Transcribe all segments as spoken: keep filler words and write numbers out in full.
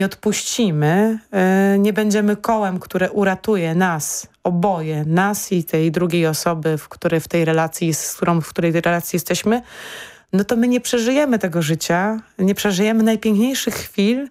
nie odpuścimy, y, nie będziemy kołem, które uratuje nas, oboje, nas i tej drugiej osoby, w której w tej relacji, z którą w której tej relacji jesteśmy, no to my nie przeżyjemy tego życia, nie przeżyjemy najpiękniejszych chwil,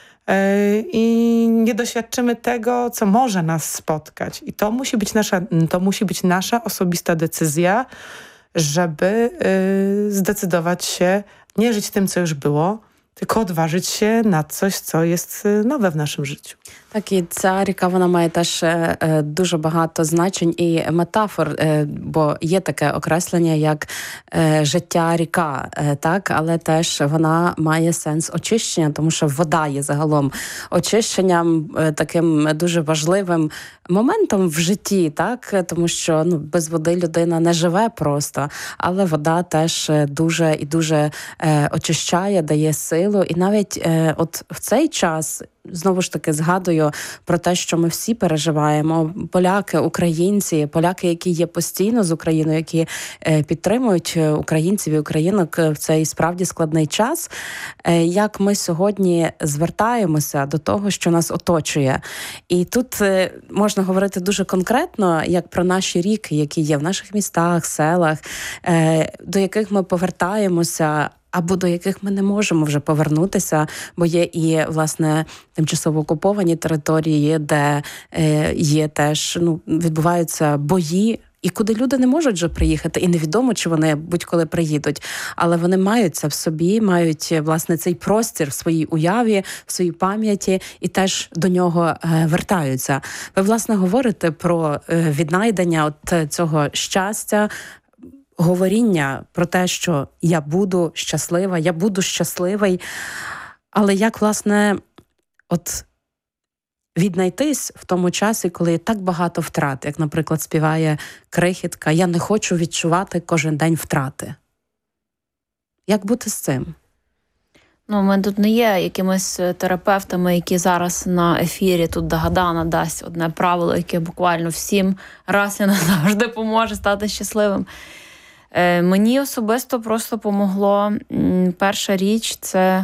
i nie doświadczymy tego, co może nas spotkać. I to musi być nasza, to musi być nasza osobista decyzja, żeby y, zdecydować się nie żyć tym, co już było, tylko odważyć się на coś, co jest нове в нашому житті. Так, і ця ріка, вона має теж е, дуже багато значень і метафор, е, бо є таке окреслення, як е, життя ріка, е, так, але теж вона має сенс очищення, тому що вода є загалом очищенням, е, таким дуже важливим моментом в житті, так, тому що ну, без води людина не живе просто, але вода теж дуже і дуже е, очищає, дає силу, і навіть е, от в цей час знову ж таки згадую про те, що ми всі переживаємо. Поляки, українці, поляки, які є постійно з Україною, які е, підтримують українців і українок в цей справді складний час. Е, як ми сьогодні звертаємося до того, що нас оточує. І тут е, можна говорити дуже конкретно, як про наші ріки, які є в наших містах, селах, е, до яких ми повертаємося, або до яких ми не можемо вже повернутися, бо є і, власне, тимчасово окуповані території, де е, є теж, ну, відбуваються бої, і куди люди не можуть вже приїхати, і невідомо, чи вони будь-коли приїдуть, але вони мають це в собі, мають, власне, цей простір в своїй уяві, в своїй пам'яті, і теж до нього е, вертаються. Ви, власне, говорите про е, віднайдення от цього щастя, говоріння про те, що я буду щаслива, я буду щасливий. Але як, власне, от віднайтись в тому часі, коли є так багато втрат, як, наприклад, співає Крихітка, я не хочу відчувати кожен день втрати. Як бути з цим? Ну, ми тут не є якимись терапевтами, які зараз на ефірі тут Дагадана дасть одне правило, яке буквально всім раз і назавжди поможе стати щасливим. Е, мені особисто просто помогло, м, перша річ, це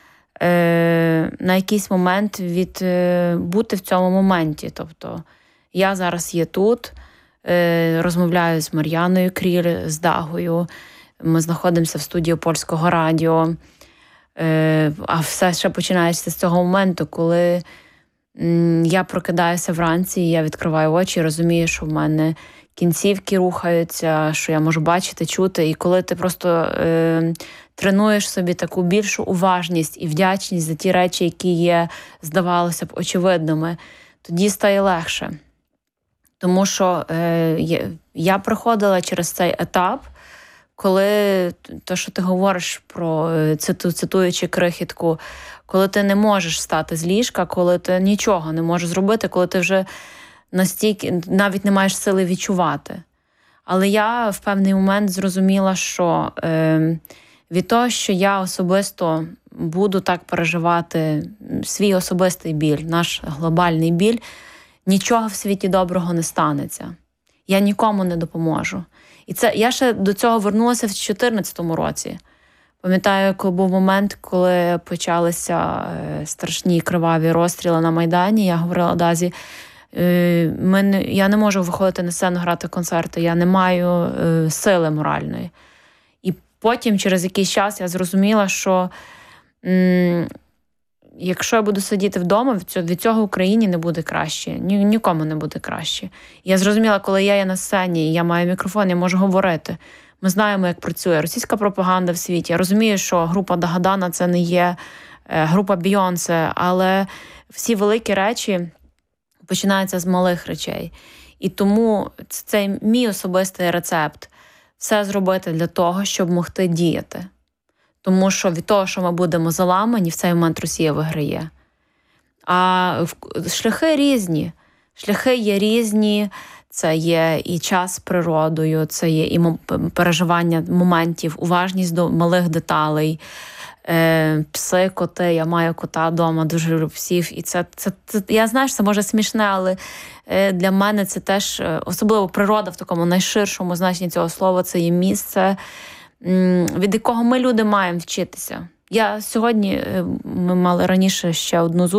е, на якийсь момент від, е, бути в цьому моменті. Тобто я зараз є тут, е, розмовляю з Мар'яною Кріль, з Дагою, ми знаходимося в студії Польського радіо, е, а все ще починається з цього моменту, коли м, я прокидаюся вранці, я відкриваю очі, розумію, що в мене кінцівки рухаються, що я можу бачити, чути. І коли ти просто е, тренуєш собі таку більшу уважність і вдячність за ті речі, які є, здавалося б, очевидними, тоді стає легше. Тому що е, я, я проходила через цей етап, коли те, що ти говориш про, циту, цитуючи Крихітку, коли ти не можеш стати з ліжка, коли ти нічого не можеш зробити, коли ти вже настільки навіть не маєш сили відчувати. Але я в певний момент зрозуміла, що е, від того, що я особисто буду так переживати свій особистий біль, наш глобальний біль, нічого в світі доброго не станеться. Я нікому не допоможу. І це я ще до цього вернулася в дві тисячі чотирнадцятому році. Пам'ятаю, коли був момент, коли почалися е, страшні криваві розстріли на Майдані, я говорила Дазі, Ми не, я не можу виходити на сцену, грати концерти, я не маю е, сили моральної. І потім, через якийсь час, я зрозуміла, що м, якщо я буду сидіти вдома, від цього, від цього Україні не буде краще, ні, нікому не буде краще. І я зрозуміла, коли я є на сцені, я маю мікрофон, я можу говорити. Ми знаємо, як працює російська пропаганда в світі. Я розумію, що група Дагадана – це не є е, група Бейонсе, але всі великі речі починається з малих речей. І тому це мій особистий рецепт. Все зробити для того, щоб могти діяти. Тому що від того, що ми будемо заламані, в цей момент Росія виграє. А шляхи різні. Шляхи є різні. Це є і час з природою, це є і переживання моментів, уважність до малих деталей. Пси, коти, я маю кота вдома, дуже люблю псів. І це, це, це, я знаю, що це може смішне, але для мене це теж, особливо природа в такому найширшому значенні цього слова, це є місце, від якого ми, люди, маємо вчитися. Я сьогодні, е, ми мали раніше ще одну зустріч.